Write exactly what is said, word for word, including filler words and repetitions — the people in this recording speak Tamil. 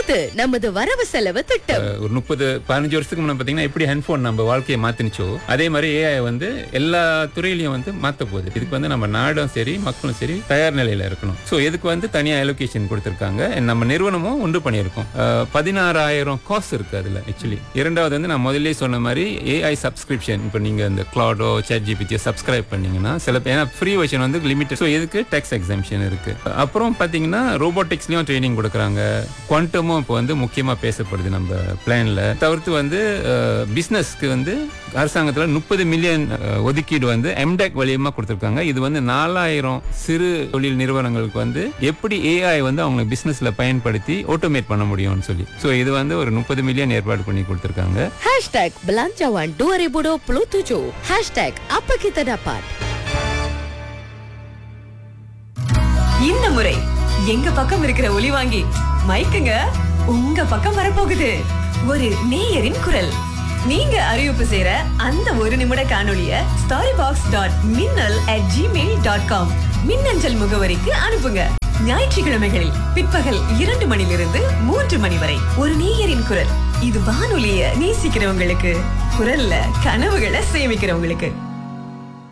இது நமது வரவு செலவு திட்டம். ஒரு முப்பது பதினஞ்சு வருஷத்துக்கு முன்னாடி பாத்தீங்கன்னா எப்படி ஹெட்போன் நம்ம வாழ்க்கையை மாத்தினுச்சோ அதே மாதிரி ஏஐ வந்து எல்லா துறையிலையும் வந்து மாத்த போகுது. இதுக்கு வந்து நம்ம நாடும் சரி மக்களும் சரி தயார் நிலையில இருக்கணும். சோ இதுக்கு வந்து தனியா அலோகேஷன் கொடுத்திருக்காங்க. நம்ம நிறுவனமும் உண்டு பண்ணியிருக்கோம். பதினாறாயிரம் காசு இருக்கு அதுல ஆக்சுவலி. இரண்டாவது வந்து நான் முதல்ல சொன்ன மாதிரி ஏஐ சப்ஸ்கிரிப்ஷன். இப்போ நீங்க இந்த கிளவுடோ சாட் ஜிபிடியோ சப்ஸ்கிரைப் பண்ணீங்கன்னா சில ஏன்னா ஃப்ரீ வெர்ஷன் வந்து லிமிட்டட். ஸோ இதுக்கு டேக்ஸ் எக்ஸம்ஷன் இருக்கு. அப்புறம் பாத்தீங்கன்னா ரோபோட்டிக்ஸ்லயும் ட்ரைனிங் கொடுக்குறாங்க. குவாண்டமும் இப்போ வந்து முக்கியமா பேசப்படுது நம்ம பிளான்ல. தவிர்த்து வந்து பிசினஸ்க்கு வந்து அரசாங்கத்தில் முப்பது மில்லியன் ஒதுக்கீடு வந்து எம்டெக் வழியமா கொடுத்திருக்காங்க. இது வந்து நாலாயிரம் சிறு தொழில் நிறுவனங்களுக்கு வந்து எப்படி ஏஐ வந்து அவங்க பிசினஸ்ல பயன்படுத்தி ஆட்டோமேட் பண்ண முடியும்னு சொல்லி. சோ இது வந்து ஒரு முப்பது மில்லியன் ஏற்பாடு பண்ணி கொடுத்திருக்காங்க. Hashtag belanjawan dua ribu dua puluh tujuh hashtag apa kita dapat. இந்த முறை எங்க பக்கம் இருக்கிற ஒலி வாங்கி மைக்குங்க உங்க பக்கம் வரப்போகுது. ஒரு நேயரின் குரல். நீங்க அறிவிப்பு செய்யற அந்த ஒரு நிமிட காணொளிய ஸ்டாரிபாக்ஸ் டாட் மின்னல் அட் ஜிமெயில் டாட் காம் மின்னஞ்சல் முகவரிக்கு அனுப்புங்க. ஞாயிற்றுக்கிழமைகளில் பிற்பகல் இரண்டு மணிலிருந்து மூன்று மணி வரை ஒரு நேயரின் குரல். இது வானொலிய நேசிக்கிறவங்களுக்கு, குரல்ல கனவுகளை சேமிக்கிறவங்களுக்கு.